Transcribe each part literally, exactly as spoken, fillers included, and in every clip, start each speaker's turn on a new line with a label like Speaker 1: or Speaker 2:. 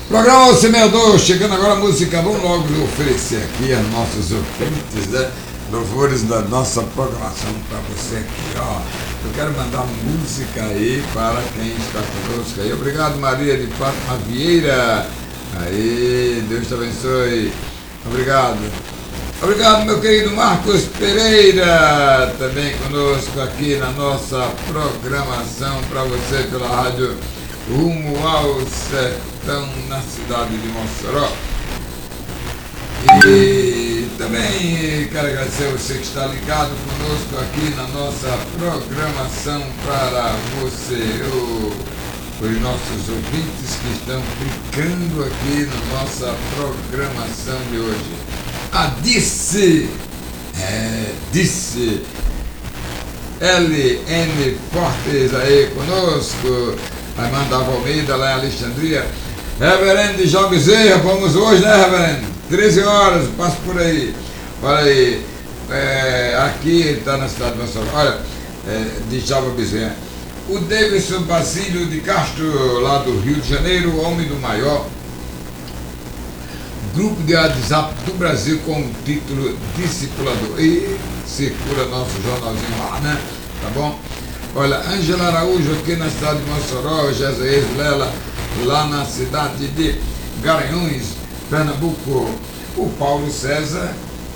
Speaker 1: Programa O Semeador, chegando agora a música, vamos logo oferecer aqui a nossos ouvintes, né? Louvores da nossa programação para você aqui, ó. Eu quero mandar música aí para quem está conosco aí. Obrigado, Maria de Fátima Vieira. Aí, Deus te abençoe. Obrigado. Obrigado, meu querido Marcos Pereira, também conosco aqui na nossa programação para você pela rádio Rumo ao Sertão, na cidade de Mossoró. E também quero agradecer a você que está ligado conosco aqui na nossa programação para você, os nossos ouvintes que estão clicando aqui na nossa programação de hoje. A Disse, é, Disse, L N Fortes aí conosco, a irmã da Almeida lá em Alexandria. Reverendo João Bezerra, vamos hoje, né, reverendo? treze horas, passo por aí. Olha aí, é, aqui ele está na cidade de Mossoró. Olha, é, de João Bezerra. O Davidson Basílio de Castro, lá do Rio de Janeiro, homem do maior grupo de WhatsApp do Brasil com o título Discipulador. E circula nosso jornalzinho lá, né? Tá bom? Olha, Ângela Araújo aqui na cidade de Mossoró, Jesuíz Lela lá na cidade de Garanhuns, Pernambuco. O Paulo César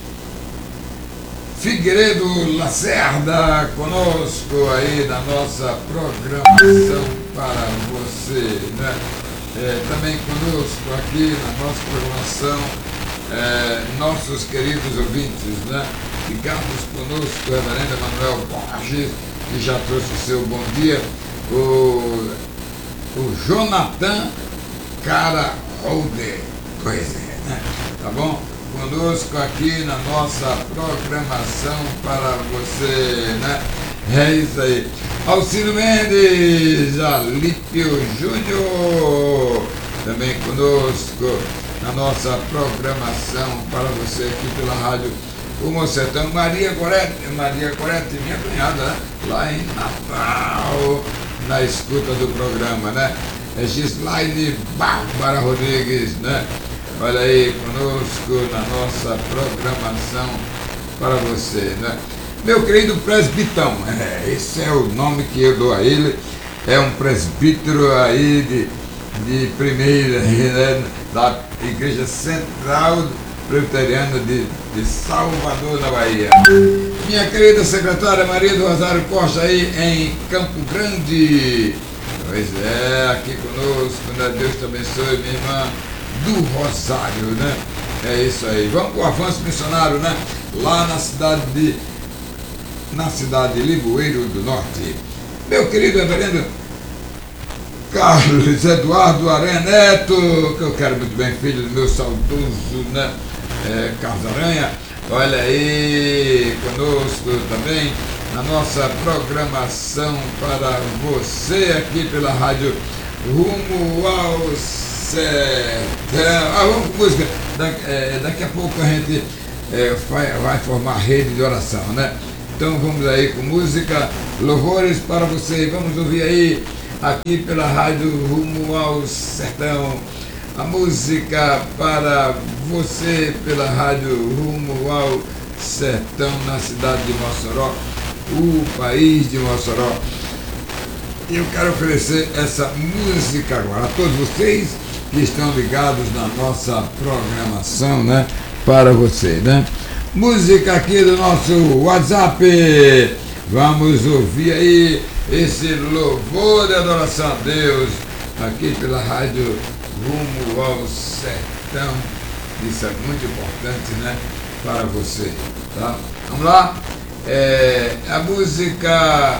Speaker 1: Figueiredo Lacerda conosco aí na nossa programação para você, né? É, também conosco aqui na nossa programação, é, nossos queridos ouvintes, né? Ligados conosco, o reverendo Emanuel Borges, que já trouxe o seu bom dia, o, o Jonathan Cara Holder, pois é, né? Tá bom? Conosco aqui na nossa programação para você, né? É isso aí. Alcino Mendes, Alípio Júnior, também conosco na nossa programação para você aqui pela rádio Rumo Sertão. Maria Gorete, Maria Gorete, minha cunhada, né? Lá em Natal, na escuta do programa, né? É Gislaine Bárbara Rodrigues, né? Olha aí, conosco na nossa programação para você, né? Meu querido presbitão, é, esse é o nome que eu dou a ele, é um presbítero aí de, de primeira, né, da Igreja Central Presbiteriana de, de Salvador, na Bahia. Minha querida secretária Maria do Rosário Costa aí em Campo Grande, pois é, aqui conosco, né? Deus te abençoe, minha irmã do Rosário, né? É isso aí, vamos para o avanço missionário, né? Lá na cidade de na cidade de Limoeiro do Norte. Meu querido reverendo Carlos Eduardo Aranha Neto, que eu quero muito bem, filho do meu saudoso, né, é, Carlos Aranha, olha aí, conosco também, na nossa programação para você aqui pela rádio Rumo ao Sertão. Ah, vamos com música. Daqui, é, daqui a pouco a gente é, vai, vai formar rede de oração, né? Então vamos aí com música, louvores para você. Vamos ouvir aí, aqui pela rádio Rumo ao Sertão, a música para você pela rádio Rumo ao Sertão, na cidade de Mossoró, o país de Mossoró. E eu quero oferecer essa música agora a todos vocês que estão ligados na nossa programação, né? Para você, né? Música aqui do nosso WhatsApp. Vamos ouvir aí esse louvor de adoração a Deus aqui pela rádio Rumo ao Sertão. Isso é muito importante, né? Para você, tá? Vamos lá? É, a música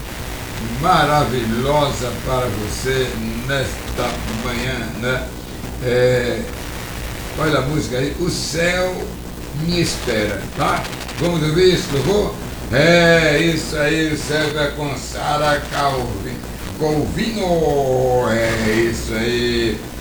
Speaker 1: maravilhosa para você nesta manhã, né? É, olha a música aí, O Céu Me Espera, tá? Vamos ouvir isso, louvor? É, isso aí, o céu vai com Sara Calvino, Calvino, é isso aí.